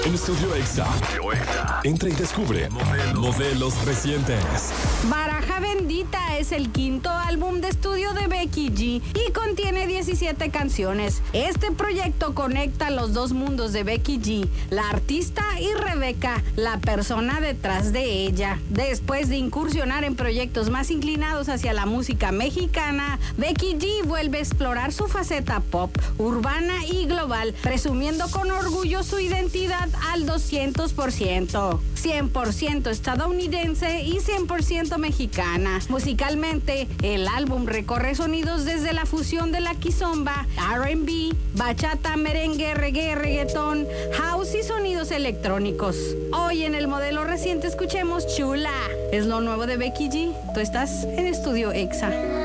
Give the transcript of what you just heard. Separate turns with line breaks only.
En Estudio Exa. Entra y descubre modelos recientes.
Baraja Bendita es el quinto álbum de estudio de Becky G y contiene 17 canciones. Este proyecto conecta los dos mundos de Becky G, la artista, y Rebeca, la persona detrás de ella. Después de incursionar en proyectos más inclinados hacia la música mexicana, Becky G vuelve a explorar su faceta pop, urbana y global, presumiendo con orgullo su identidad al 200%. 100% estadounidense y 100% mexicana. Musicalmente, el álbum recorre sonidos desde la fusión de la kizomba, R&B, bachata, merengue, reggae, reggaetón, house y sonidos electrónicos. Hoy en el modelo reciente escuchemos Chula. Es lo nuevo de Becky G. Tú estás en Estudio Exa.